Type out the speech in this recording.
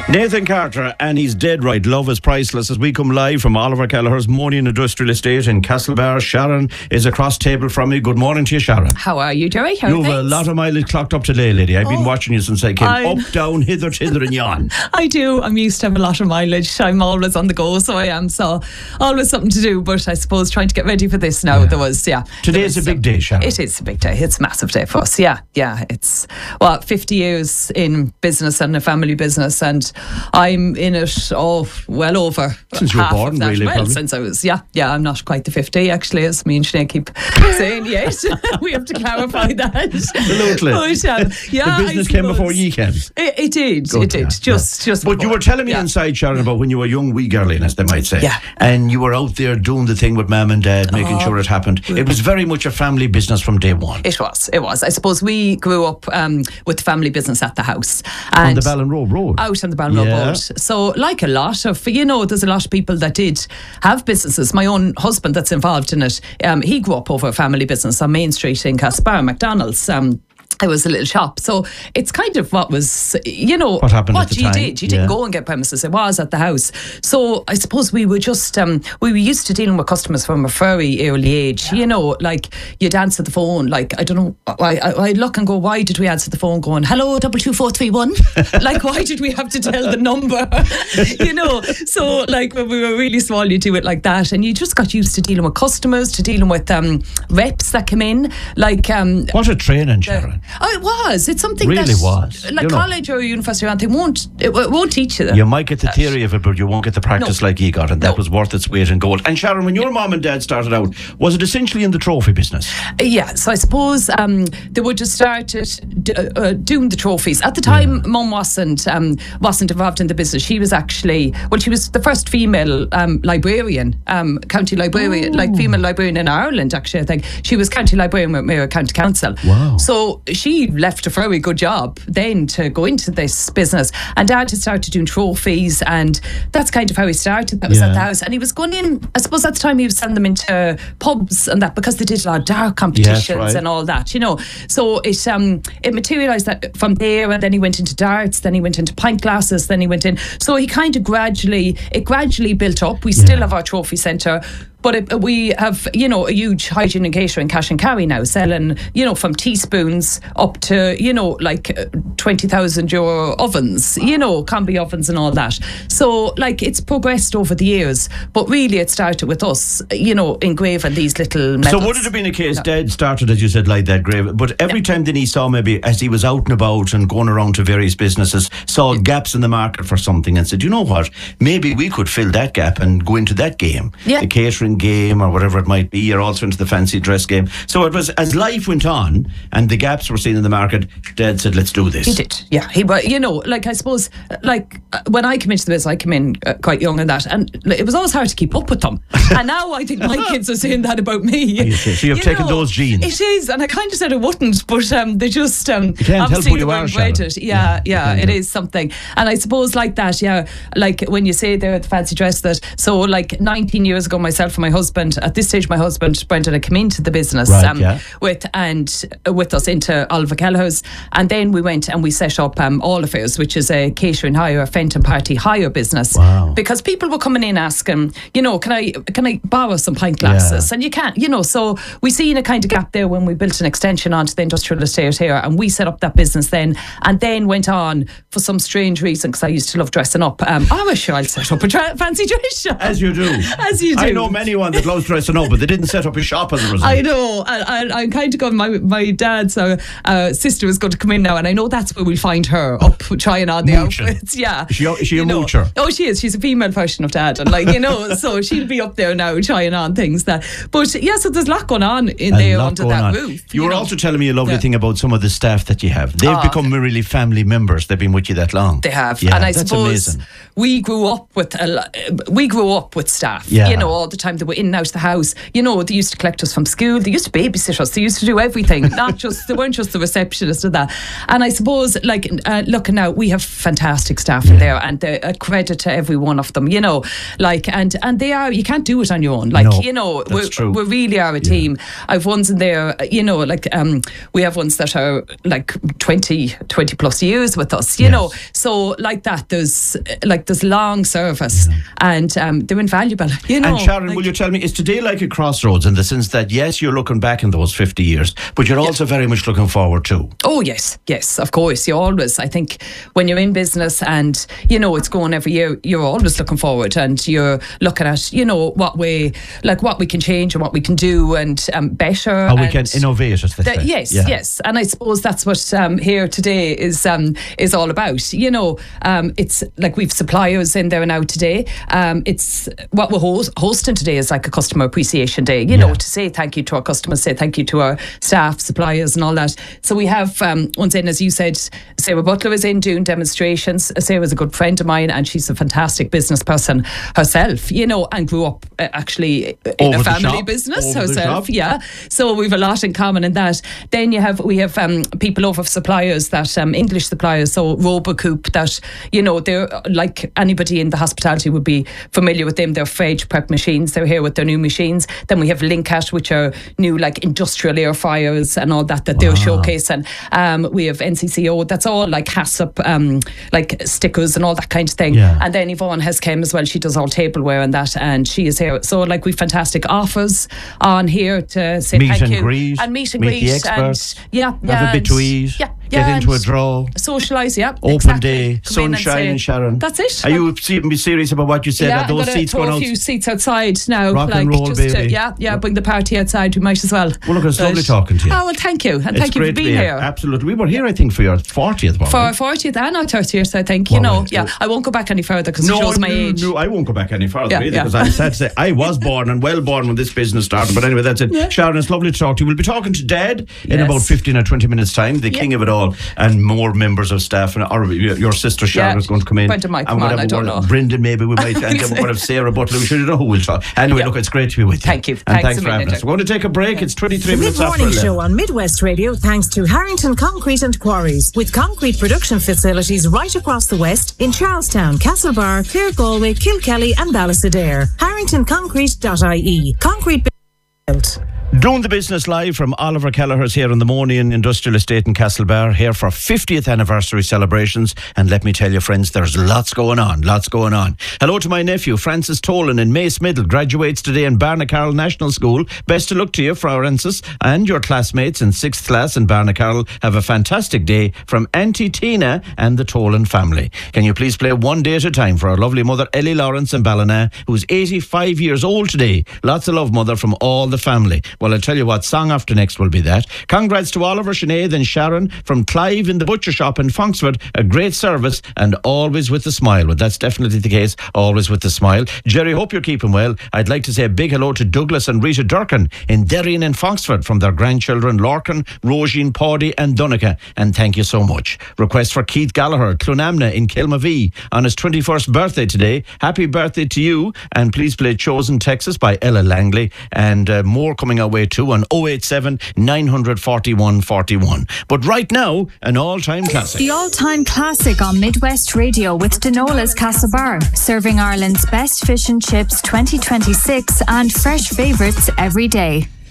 Nathan Carter and he's dead right. Love is priceless. As we come live from Oliver Kelleher's Morning Industrial Estate in Castlebar. Sharon is across table from me. Good morning to you, Sharon. How are you, Jerry? You have a lot of mileage clocked up today, lady. I've been watching you since I came up, down, hither, tither and yon. I do. I'm used to having a lot of mileage. I'm always on the go, so I am. So always something to do. But I suppose trying to get ready for this now, Today's a big day, Sharon. It is a big day. It's a massive day for us. Yeah. It's 50 years in business and a family business, and I'm in it well over since you were born, really. Well, since I was, I'm not quite the 50 actually, as me and Sinead keep saying yet. We have to clarify that. Absolutely. But, the business came before you came. It did. Good, it did. Just. But before. you were telling me inside, Sharon, about when you were a young wee girlie, as they might say. Yeah. And you were out there doing the thing with mum and dad, making sure it happened. It was very much a family business from day one. It was. I suppose we grew up with the family business at the house. And on the Ballinrobe Road. Out on the Ballinrobe Road. So like a lot of, there's a lot of people that did have businesses. My own husband that's involved in it, he grew up over a family business on Main Street in Castlebar, McDonald's. It was a little shop. So it's kind of what was, what happened at the time. Did. You didn't go and get premises. It was at the house. So I suppose we were just, we were used to dealing with customers from a very early age. Like you'd answer the phone, like, I don't know, I'd look and go, why did we answer the phone going, hello, 22431? Like, why did we have to tell the number? So like when we were really small, you do it like that. And you just got used to dealing with customers, to dealing with reps that come in. Like, what a training, Sharon. It was. It's something really that was. Like college or university or anything won't teach you that. You might get the theory of it, but you won't get the practice like you got, and that was worth its weight in gold. And Sharon, when your mum and dad started out, was it essentially in the trophy business? So I suppose they would just started doing the trophies. At the time, mum wasn't involved in the business. She was actually, she was the first female librarian, county librarian, like female librarian in Ireland, actually, I think. She was county librarian with Mayo County Council. Wow. So she left a very good job then to go into this business, and Dad had started doing trophies, and that's kind of how he started. That was at the house, and he was going in, I suppose at the time he was sending them into pubs and that, because they did a lot of dart competitions and all that, so it materialised that from there, and then he went into darts, then he went into pint glasses, then he went in, so he kind of gradually built up. We still have our trophy centre, but we have, a huge hygiene and catering cash and carry now, selling, from teaspoons up to, like €20,000 ovens, combi ovens and all that. So, like, it's progressed over the years, but really it started with us, engraving these little medals. So would it have been a case, Dad started, as you said, like that grave, but every time then he saw, maybe as he was out and about and going around to various businesses, saw gaps in the market for something and said, you know what, maybe we could fill that gap and go into that game, the catering game or whatever it might be. You're also into the fancy dress game. So it was, as life went on and the gaps were seen in the market, Dad said, let's do this. He did, like, I suppose, like, when I came into the business, I came in quite young and that, and it was always hard to keep up with them. And now I think my kids are saying that about me. So you've taken those genes. It is, and I kind of said I wouldn't, but they just you can't help who you are, Sharon. It is something. And I suppose like that, like when you say there at the fancy dress, that, so like 19 years ago, myself and my husband, at this stage my husband Brendan had come into the business with us into Oliver Kelleher's, and then we went and we set up All Affairs, which is a catering hire, a Fenton party hire business. Because people were coming in asking, can I borrow some pint glasses? And you can't, so we seen a kind of gap there when we built an extension onto the industrial estate here, and we set up that business then, and then went on for some strange reason, because I used to love dressing up. I'll set up a fancy dress shop. As you do. I know anyone that loves dressing up, but they didn't set up a shop as a result. I know. I'm kind of going, my dad's sister is going to come in now, and I know that's where we'll find her up trying on the outfits. Yeah. Is she a moocher? Oh, she is. She's a female version of Dad, and so she'll be up there now trying on things that. But so there's a lot going on in there under that roof. You were also telling me a lovely thing about some of the staff that you have. They've become really family members. They've been with you that long. They have, and I suppose amazing. we grew up with staff. All the time. time they were in and out of the house. You know, they used to collect us from school. They used to babysit us. They used to do everything. They weren't just the receptionist of that. And I suppose, like, looking now, we have fantastic staff in there, and a credit to every one of them. You know, like, and they are. You can't do it on your own. Like, you know, we really are a team. I've ones in there. You know, like we have ones that are like 20 plus years with us. You know, so like that. There's long service, and they're invaluable. You know. And Sharon, will you tell me, is today like a crossroads in the sense that yes, you're looking back in those 50 years, but you're also very much looking forward too? Oh yes, of course. You always, I think, when you're in business and you know it's going every year, you're always looking forward, and you're looking at, you know, what we can change and what we can do, and better. How we can innovate, as they say. Yes. And I suppose that's what here today is all about. You know, it's like we've suppliers in there now today. It's what we're hosting today is like a customer appreciation day, you know, to say thank you to our customers, say thank you to our staff, suppliers and all that. So we have ones in, as you said, Sarah Butler is in doing demonstrations. Sarah's a good friend of mine, and she's a fantastic business person herself, you know, and grew up actually in a family business herself. Yeah. So we've a lot in common in that. Then we have people over suppliers that English suppliers, so Robocoop, that, you know, they're like anybody in the hospitality would be familiar with them. They're fridge prep machines. They're here with their new machines. Then we have Linkat, which are new like industrial air fryers and all that they're showcasing. We have NCCO. That's all like HACCP, like stickers and all that kind of thing. And then Yvonne has come as well. She does all tableware and that, and she is here. So like we've fantastic offers on here to say meet thank and you. Greet, and meet the experts. And, have a bit to eat. Get into a draw. Socialise, Open day, sunshine, Sharon. That's it. Are you be serious about what you said? Are those seats going out? A few seats outside now. Rock and roll, just baby. Bring the party outside. We might as well. Well, look, it's lovely talking to you. Oh, well, thank you. And thank you for being here. Absolutely. We were here, I think, for your 40th, For our 40th and our 30th, I think. You know, I won't go back any further because it shows my age. No, I won't go back any further either, because I'm sad to say I was born and well born when this business started. But anyway, that's it. Sharon, it's lovely to talk to you. We'll be talking to Dad in about 15 or 20 minutes' time, the king of it all, and more members of staff, or your sister Sharon is going to come in. Brendan might come on, I don't know. Brendan, maybe we might, and then we're going to have Sarah Butler. We should know who we'll talk. Anyway, look, it's great to be with you. Thank you. And thanks for having us. We're going to take a break. It's 23 minutes after 11. The Mid-Morning Show on Midwest Radio, thanks to Harrington Concrete and Quarries, with concrete production facilities right across the West in Charlestown, Castlebar, Clare, Galway, Kilkelly and Ballysadare. HarringtonConcrete.ie. Concrete built. Doing the business live from Oliver Kelleher's here in the Monian Industrial Estate in Castlebar, here for 50th anniversary celebrations. And let me tell you, friends, there's lots going on. Hello to my nephew, Francis Tolan in Mace Middle, graduates today in Barnacarroll National School. Best of luck to you, Francis, and your classmates in 6th class in Barnacarroll. Have a fantastic day from Auntie Tina and the Tolan family. Can you please play One Day at a Time for our lovely mother, Ellie Lawrence in Ballina, who's 85 years old today. Lots of love, mother, from all the family. Well, I'll tell you what, song after next will be that. Congrats to Oliver, Sinead and Sharon from Clive in the butcher shop in Fonksford. A great service and always with a smile. Well, that's definitely the case, always with a smile. Jerry, hope you're keeping well. I'd like to say a big hello to Douglas and Rita Durkin in Derrien and Fonksford from their grandchildren Lorcan, Roisin, Pawdy and Donica. And thank you so much. Request for Keith Gallagher, Clonamna in Kilmavee on his 21st birthday today. Happy birthday to you, and please play Chosen Texas by Ella Langley, and more coming our way too on 087 941 41. But right now, an all-time classic. The all-time classic on Midwest Radio with Denola's Castlebar, serving Ireland's best fish and chips 2026 and fresh favourites every day.